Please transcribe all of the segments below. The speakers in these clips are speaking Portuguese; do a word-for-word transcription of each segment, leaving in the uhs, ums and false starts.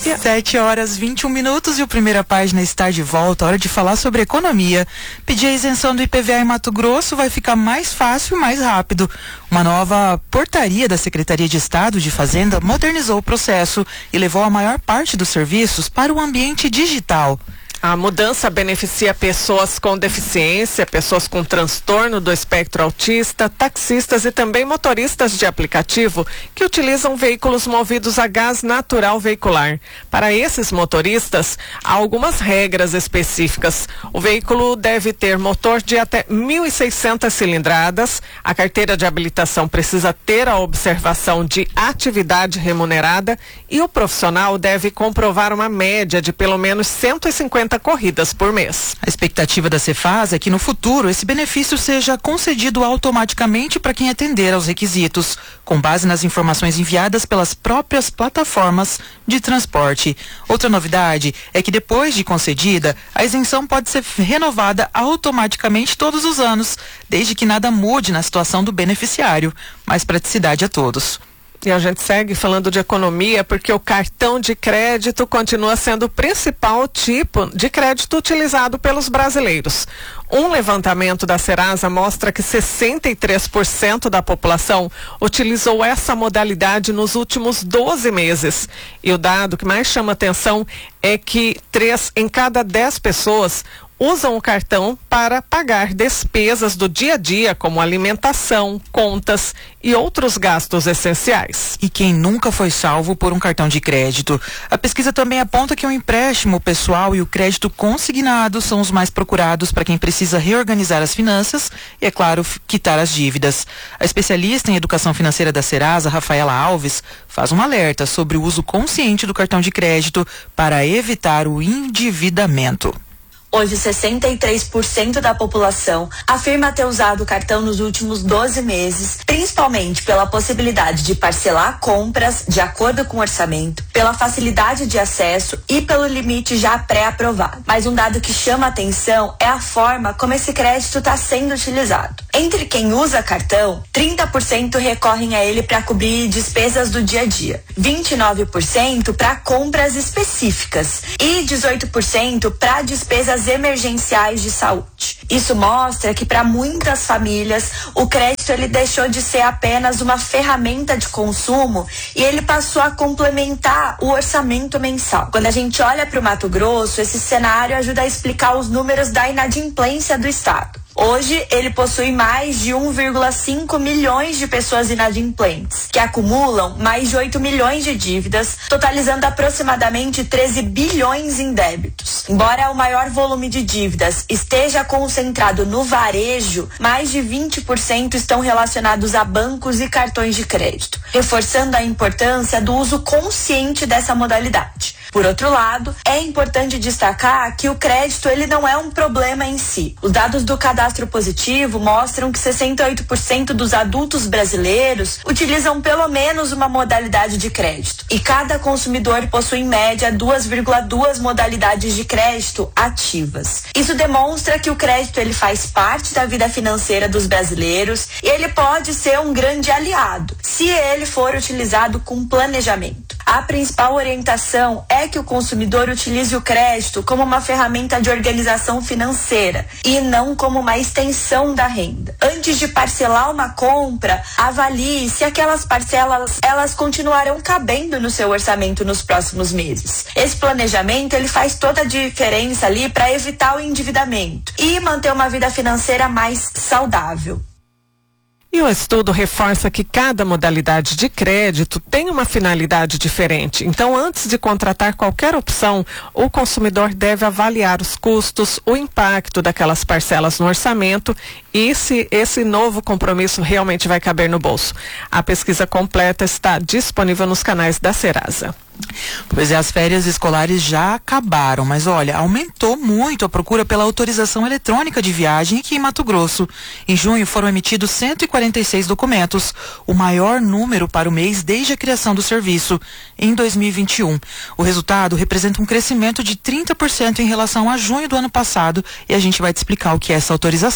Lúcia. sete horas e vinte e um minutos e o Primeira Página está de volta. Hora de falar sobre economia. Pedir a isenção do I P V A em Mato Grosso vai ficar mais fácil e mais rápido. Uma nova portaria da Secretaria de Estado de Fazenda modernizou o processo e levou a maior parte dos serviços para o ambiente digital. A mudança beneficia pessoas com deficiência, pessoas com transtorno do espectro autista, taxistas e também motoristas de aplicativo que utilizam veículos movidos a gás natural veicular. Para esses motoristas, há algumas regras específicas. O veículo deve ter motor de até mil e seiscentas cilindradas, a carteira de habilitação precisa ter a observação de atividade remunerada e o profissional deve comprovar uma média de pelo menos cento e cinquenta corridas por mês. A expectativa da Cefaz é que no futuro esse benefício seja concedido automaticamente para quem atender aos requisitos, com base nas informações enviadas pelas próprias plataformas de transporte. Outra novidade é que depois de concedida, a isenção pode ser renovada automaticamente todos os anos, desde que nada mude na situação do beneficiário. Mais praticidade a todos. E a gente segue falando de economia porque o cartão de crédito continua sendo o principal tipo de crédito utilizado pelos brasileiros. Um levantamento da Serasa mostra que sessenta e três por cento da população utilizou essa modalidade nos últimos doze meses. E o dado que mais chama atenção é que três em cada dez pessoas usam o cartão para pagar despesas do dia a dia, como alimentação, contas e outros gastos essenciais. E quem nunca foi salvo por um cartão de crédito? A pesquisa também aponta que o empréstimo pessoal e o crédito consignado são os mais procurados para quem precisa reorganizar as finanças e, é claro, quitar as dívidas. A especialista em educação financeira da Serasa, Rafaela Alves, faz um alerta sobre o uso consciente do cartão de crédito para evitar o endividamento. Hoje, sessenta e três por cento da população afirma ter usado o cartão nos últimos doze meses, principalmente pela possibilidade de parcelar compras de acordo com o orçamento, pela facilidade de acesso e pelo limite já pré-aprovado. Mas um dado que chama atenção é a forma como esse crédito está sendo utilizado. Entre quem usa cartão, trinta por cento recorrem a ele para cobrir despesas do dia a dia, vinte e nove por cento para compras específicas e dezoito por cento para despesas emergenciais de saúde. Isso mostra que para muitas famílias o crédito ele deixou de ser apenas uma ferramenta de consumo e ele passou a complementar o orçamento mensal. Quando a gente olha para o Mato Grosso, esse cenário ajuda a explicar os números da inadimplência do estado. Hoje, ele possui mais de um vírgula cinco milhões de pessoas inadimplentes, que acumulam mais de oito milhões de dívidas, totalizando aproximadamente treze bilhões em débitos. Embora o maior volume de dívidas esteja concentrado no varejo, mais de vinte por cento estão relacionados a bancos e cartões de crédito, reforçando a importância do uso consciente dessa modalidade. Por outro lado, é importante destacar que o crédito ele não é um problema em si. Os dados do cadastro positivo mostram que sessenta e oito por cento dos adultos brasileiros utilizam pelo menos uma modalidade de crédito. E cada consumidor possui em média duas vírgula duas modalidades de crédito ativas. Isso demonstra que o crédito ele faz parte da vida financeira dos brasileiros e ele pode ser um grande aliado, se ele for utilizado com planejamento. A principal orientação é que o consumidor utilize o crédito como uma ferramenta de organização financeira e não como uma extensão da renda. Antes de parcelar uma compra, avalie se aquelas parcelas elas continuarão cabendo no seu orçamento nos próximos meses. Esse planejamento ele faz toda a diferença ali para evitar o endividamento e manter uma vida financeira mais saudável. E o estudo reforça que cada modalidade de crédito tem uma finalidade diferente. Então, antes de contratar qualquer opção, o consumidor deve avaliar os custos, o impacto daquelas parcelas no orçamento e se esse novo compromisso realmente vai caber no bolso. A pesquisa completa está disponível nos canais da Serasa. Pois é, as férias escolares já acabaram, mas olha, aumentou muito a procura pela autorização eletrônica de viagem aqui em Mato Grosso. Em junho foram emitidos cento e quarenta e seis documentos, o maior número para o mês desde a criação do serviço, em dois mil e vinte e um. O resultado representa um crescimento de trinta por cento em relação a junho do ano passado e a gente vai te explicar o que é essa autorização.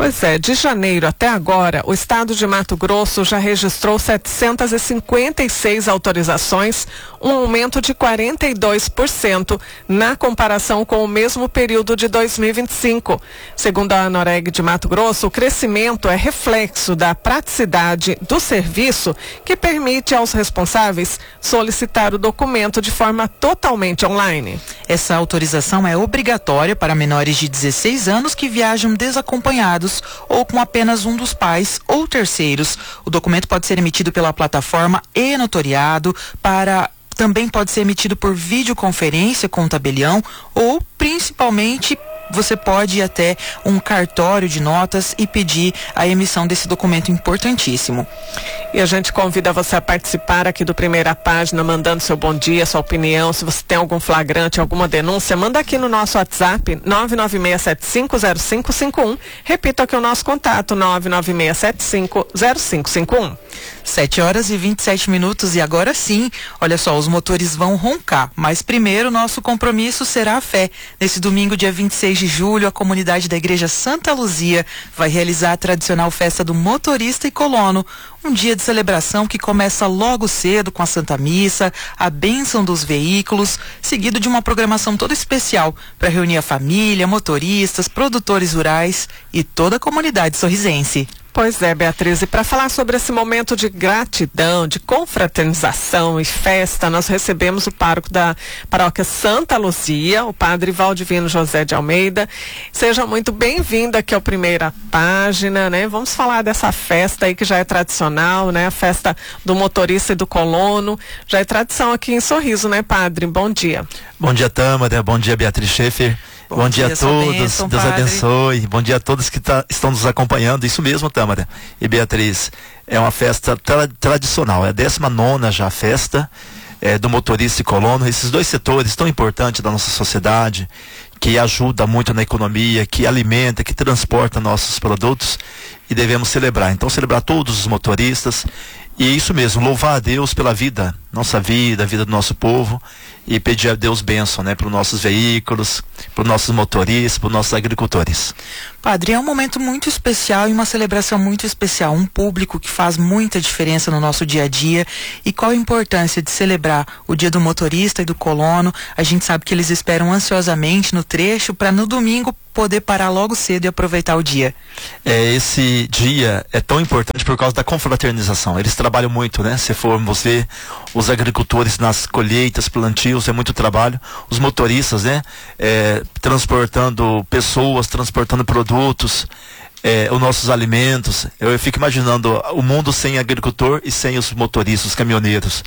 Pois é, de janeiro até agora, o estado de Mato Grosso já registrou setecentas e cinquenta e seis autorizações, um aumento de quarenta e dois por cento na comparação com o mesmo período de dois mil e vinte e cinco. Segundo a Anoreg de Mato Grosso, o crescimento é reflexo da praticidade do serviço que permite aos responsáveis solicitar o documento de forma totalmente online. Essa autorização é obrigatória para menores de dezesseis anos que viajam desacompanhados ou com apenas um dos pais ou terceiros. O documento pode ser emitido pela plataforma e notariado para... Também pode ser emitido por videoconferência com o tabelião ou, principalmente, você pode ir até um cartório de notas e pedir a emissão desse documento importantíssimo. E a gente convida você a participar aqui do Primeira Página, mandando seu bom dia, sua opinião. Se você tem algum flagrante, alguma denúncia, manda aqui no nosso WhatsApp nove nove seis sete cinco zero cinco cinco um. Repito aqui o nosso contato, nove nove seis sete cinco zero cinco cinco um. sete horas e vinte e sete minutos e agora sim, olha só, os motores vão roncar, mas primeiro nosso compromisso será a fé. Nesse domingo, dia vinte e seis de julho, a comunidade da Igreja Santa Luzia vai realizar a tradicional festa do motorista e colono, um dia de celebração que começa logo cedo com a Santa Missa, a bênção dos veículos, seguido de uma programação toda especial para reunir a família, motoristas, produtores rurais e toda a comunidade sorrisense. Pois é, Beatriz, e para falar sobre esse momento de gratidão, de confraternização e festa, nós recebemos o pároco da paróquia Santa Luzia, o padre Valdivino José de Almeida. Seja muito bem-vindo aqui ao Primeira Página, né? Vamos falar dessa festa aí que já é tradicional, né? A festa do motorista e do colono, já é tradição aqui em Sorriso, né, padre? Bom dia. Bom dia, Tâmara, bom dia, Beatriz Schaefer. Bom, Bom dia, dia a todos, bênção, Deus padre. abençoe. Bom dia a todos que tá, estão nos acompanhando. Isso mesmo, Tâmara e Beatriz. É uma festa tra tradicional, é a décima nona já a festa é, do motorista e colono. Esses dois setores tão importantes da nossa sociedade, que ajuda muito na economia, que alimenta, que transporta nossos produtos, e devemos celebrar. Então, celebrar todos os motoristas. E é isso mesmo, louvar a Deus pela vida, nossa vida, a vida do nosso povo, e pedir a Deus bênção, né, para os nossos veículos, para os nossos motoristas, para os nossos agricultores. Padre, é um momento muito especial e uma celebração muito especial, um público que faz muita diferença no nosso dia a dia. E qual a importância de celebrar o dia do motorista e do colono? A gente sabe que eles esperam ansiosamente no trecho para no domingo poder parar logo cedo e aproveitar o dia. É, esse dia é tão importante por causa da confraternização. Eles trabalham muito, né? Se formos ver os agricultores nas colheitas, plantios, é muito trabalho. Os motoristas, né? É, transportando pessoas, transportando produtos, é, os nossos alimentos. Eu, eu fico imaginando o mundo sem agricultor e sem os motoristas, os caminhoneiros.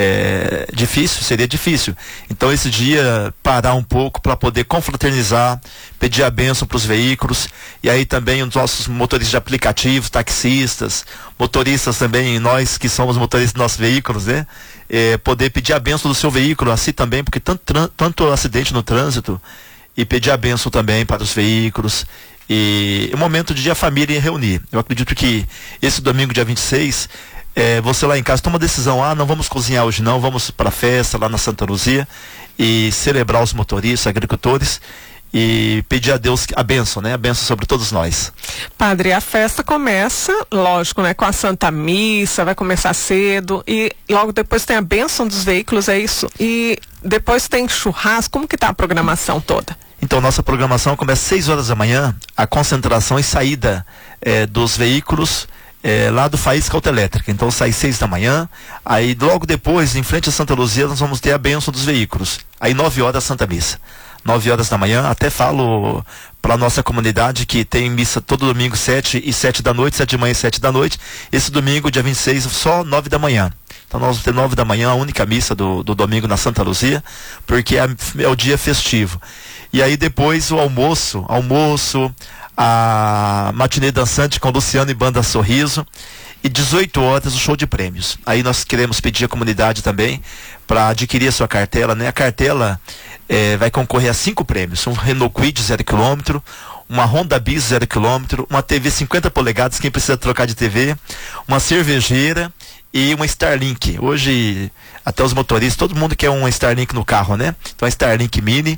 É difícil, seria difícil. Então esse dia parar um pouco para poder confraternizar, pedir a bênção para os veículos, e aí também os nossos motoristas de aplicativos, taxistas, motoristas também, nós que somos motoristas dos nossos veículos, né? É, poder pedir a bênção do seu veículo, assim também, porque tanto, tanto acidente no trânsito, e pedir a bênção também para os veículos. E é um momento de a família reunir. Eu acredito que esse domingo, dia vinte e seis, é, você lá em casa toma a decisão, ah, não vamos cozinhar hoje não, vamos para a festa lá na Santa Luzia e celebrar os motoristas, agricultores, e pedir a Deus a bênção, né? A bênção sobre todos nós. Padre, a festa começa, lógico, né? Com a Santa Missa, vai começar cedo e logo depois tem a bênção dos veículos, é isso? E depois tem churrasco, como que tá a programação toda? Então, nossa programação começa às seis horas da manhã, a concentração e saída eh, dos veículos eh, lá do Faísca Autoelétrica. Então, sai seis da manhã, aí logo depois, em frente a Santa Luzia, nós vamos ter a bênção dos veículos. Aí, nove horas, Santa Missa. nove horas da manhã, até falo para nossa comunidade que tem missa todo domingo, sete e sete da noite, sete de manhã e sete da noite. Esse domingo, dia vinte e seis, só nove da manhã. Então nós vamos ter nove da manhã, a única missa do, do domingo na Santa Luzia, porque é, é o dia festivo. E aí depois o almoço, almoço, a matinê dançante com Luciano e Banda Sorriso, e dezoito horas o show de prêmios. Aí nós queremos pedir à comunidade também para adquirir a sua cartela, né? A cartela é, vai concorrer a cinco prêmios: um Renault Kwid zero quilômetro, uma Honda Bis zero quilômetro, uma T V cinquenta polegadas, quem precisa trocar de T V, uma cervejeira e uma Starlink. Hoje, até os motoristas, todo mundo quer uma Starlink no carro, né? Então, a Starlink Mini,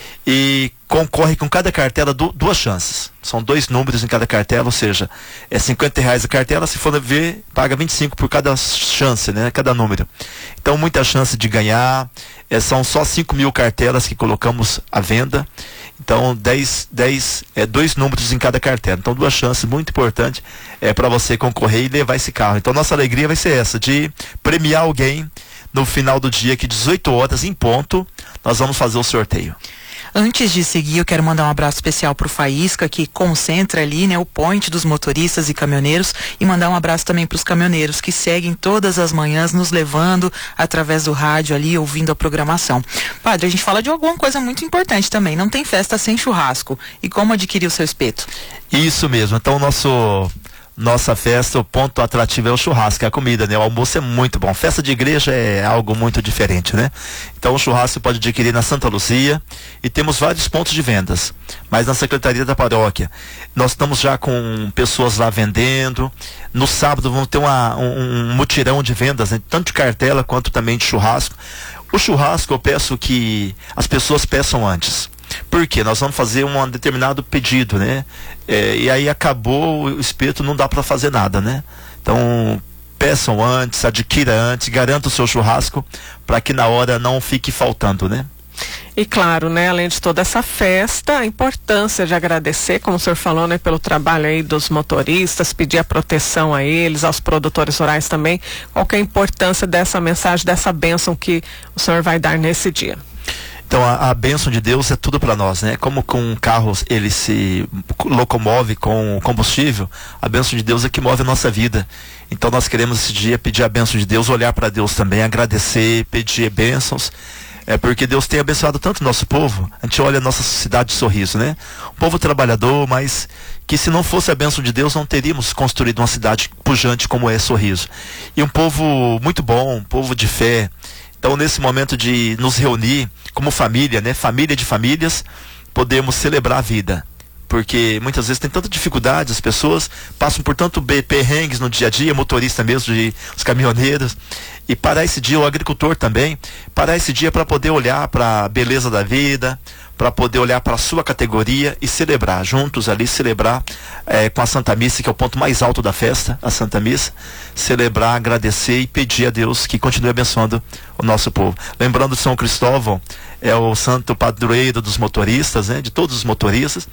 e concorre com cada cartela du duas chances. São dois números em cada cartela, ou seja, é cinquenta reais a cartela, se for ver, paga vinte e cinco por cada chance, né? Cada número. Então, muita chance de ganhar. É, são só cinco mil cartelas que colocamos à venda. Então, dez, dez, é, dois números em cada cartela. Então, duas chances muito importantes é, para você concorrer e levar esse carro. Então, nossa alegria vai ser essa, de premiar alguém no final do dia, que dezoito horas em ponto, nós vamos fazer o sorteio. Antes de seguir, eu quero mandar um abraço especial pro Faísca, que concentra ali, né, o point dos motoristas e caminhoneiros, e mandar um abraço também pros caminhoneiros que seguem todas as manhãs nos levando através do rádio ali, ouvindo a programação. Padre, a gente fala de alguma coisa muito importante também, não tem festa sem churrasco. E como adquirir o seu espeto? Isso mesmo, então o nosso... Nossa festa, o ponto atrativo é o churrasco, é a comida, né? O almoço é muito bom. Festa de igreja é algo muito diferente, né? Então o churrasco você pode adquirir na Santa Luzia, e temos vários pontos de vendas. Mas na Secretaria da Paróquia, nós estamos já com pessoas lá vendendo. No sábado vamos ter uma, um, um mutirão de vendas, né? Tanto de cartela quanto também de churrasco. O churrasco eu peço que as pessoas peçam antes. Por quê? Nós vamos fazer um determinado pedido, né? É, e aí acabou o espeto, não dá para fazer nada, né? Então, peçam antes, adquira antes, garanta o seu churrasco, para que na hora não fique faltando, né? E claro, né, além de toda essa festa, a importância de agradecer, como o senhor falou, né, pelo trabalho aí dos motoristas, pedir a proteção a eles, aos produtores rurais também. Qual que é a importância dessa mensagem, dessa bênção que o senhor vai dar nesse dia? Então a, a bênção de Deus é tudo para nós, né? Como com um carro ele se locomove com combustível, a bênção de Deus é que move a nossa vida. Então nós queremos esse dia pedir a bênção de Deus, olhar para Deus também, agradecer, pedir bênçãos. É porque Deus tem abençoado tanto o nosso povo. A gente olha a nossa sociedade de sorriso, né? Um povo trabalhador, mas que se não fosse a bênção de Deus, não teríamos construído uma cidade pujante como é Sorriso. E um povo muito bom, um povo de fé. Então, nesse momento de nos reunir como família, né? Família de famílias, podemos celebrar a vida. Porque muitas vezes tem tanta dificuldade, as pessoas passam por tanto perrengues no dia a dia, motorista mesmo, de, os caminhoneiros. E parar esse dia, o agricultor também, parar esse dia para poder olhar para a beleza da vida, para poder olhar para a sua categoria e celebrar, juntos ali, celebrar é, com a Santa Missa, que é o ponto mais alto da festa, a Santa Missa, celebrar, agradecer e pedir a Deus que continue abençoando o nosso povo. Lembrando, São Cristóvão é o santo padroeiro dos motoristas, né, de todos os motoristas,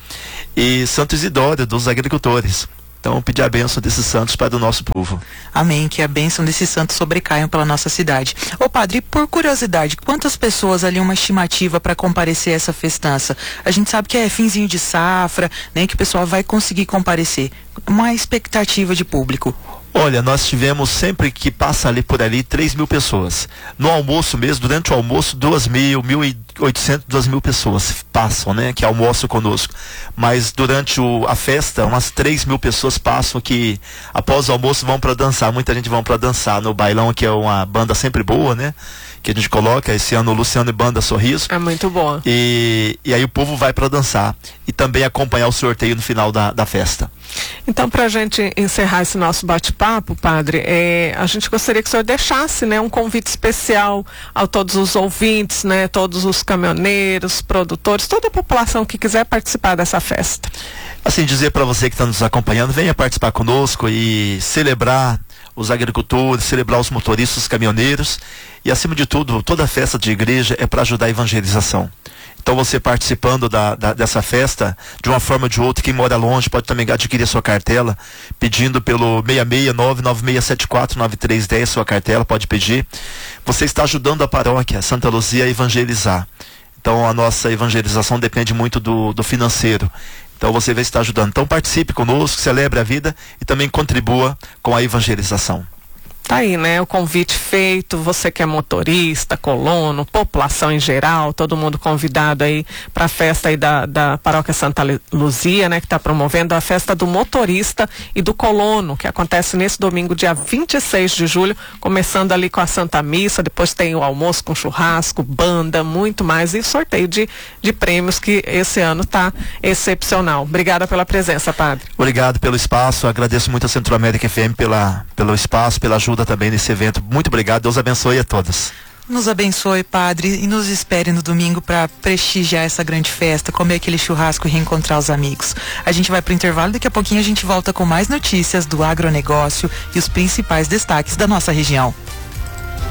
e Santo Isidório dos agricultores. Então, pedir a bênção desses santos para o nosso povo. Amém, que a bênção desses santos sobrecaiam pela nossa cidade. Ô padre, por curiosidade, quantas pessoas ali, uma estimativa para comparecer a essa festança? A gente sabe que é finzinho de safra, né, que o pessoal vai conseguir comparecer. Uma expectativa de público. Olha, nós tivemos sempre que passa ali por ali três mil pessoas. No almoço mesmo, durante o almoço, duas mil, mil e oitocentos, duas mil pessoas passam, né? Que almoçam conosco. Mas durante o, a festa, umas três mil pessoas passam que após o almoço vão para dançar. Muita gente vão para dançar no bailão, que é uma banda sempre boa, né? Que a gente coloca esse ano o Luciano e Banda Sorriso. É muito boa. E, e aí o povo vai para dançar e também acompanhar o sorteio no final da, da festa. Então, para a gente encerrar esse nosso bate-papo, padre, é, a gente gostaria que o senhor deixasse, né, um convite especial a todos os ouvintes, né, todos os caminhoneiros, produtores, toda a população que quiser participar dessa festa. Assim, dizer para você que está nos acompanhando, venha participar conosco e celebrar os agricultores, celebrar os motoristas, os caminhoneiros, e acima de tudo, toda festa de igreja é para ajudar a evangelização. Então, você participando da, da, dessa festa, de uma forma ou de outra, quem mora longe pode também adquirir a sua cartela, pedindo pelo seis seis nove nove seis sete quatro nove três um zero, sua cartela, pode pedir. Você está ajudando a paróquia Santa Luzia a evangelizar. Então, a nossa evangelização depende muito do, do financeiro. Então, você vai estar ajudando. Então, participe conosco, celebre a vida e também contribua com a evangelização. Tá aí, né? O convite feito, você que é motorista, colono, população em geral, todo mundo convidado aí para a festa aí da, da Paróquia Santa Luzia, né? Que está promovendo a festa do motorista e do colono, que acontece nesse domingo, dia vinte e seis de julho, começando ali com a Santa Missa, depois tem o almoço com churrasco, banda, muito mais, e sorteio de, de prêmios que esse ano tá excepcional. Obrigada pela presença, padre. Obrigado pelo espaço, agradeço muito a Centro América F M pela, pelo espaço, pela ajuda ajuda também nesse evento. Muito obrigado, Deus abençoe a todos. Nos abençoe, Padre, e nos espere no domingo para prestigiar essa grande festa, comer aquele churrasco e reencontrar os amigos. A gente vai pro intervalo, daqui a pouquinho a gente volta com mais notícias do agronegócio e os principais destaques da nossa região.